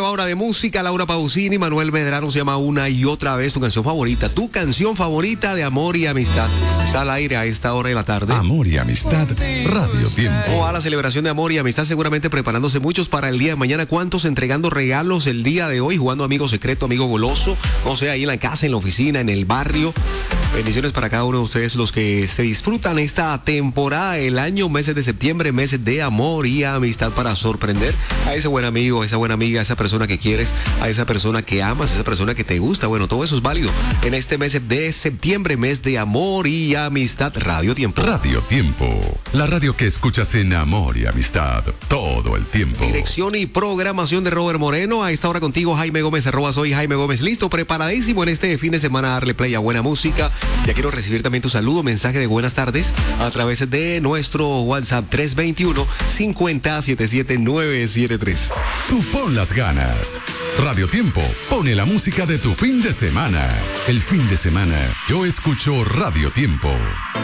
hora de música. Laura Pausini, Manuel Medrano se llama Una y Otra Vez. Tu canción favorita de amor y amistad. Está al aire a esta hora de la tarde. Amor y amistad, Radio Tiempo. O a la celebración de amor y amistad, seguramente preparándose muchos para el día de mañana. ¿Cuántos entregando regalos el día de hoy? Jugando amigo secreto, amigo goloso. No sé, ahí en la casa, en la oficina, en el barrio. Bendiciones para cada uno de ustedes, los que se disfrutan esta temporada del año, meses de septiembre, meses de amor y amistad, para sorprender a ese buen amigo, a esa buena amiga, a esa persona que quieres, a esa persona que amas, a esa persona que te gusta. Bueno, todo eso es válido en este mes de septiembre, mes de amor y amistad. Radio Tiempo. Radio Tiempo, la radio que escuchas en amor y amistad todo el tiempo. Dirección y programación de Robert Moreno. A esta hora contigo, Jaime Gómez, @soy Jaime Gómez. Listo, preparadísimo en este fin de semana a darle play a buena música. Ya quiero recibir también tu saludo, mensaje de buenas tardes a través de nuestro WhatsApp 321-50-77973. Tú pon las ganas. Radio Tiempo pone la música de tu fin de semana. El fin de semana yo escucho Radio Tiempo.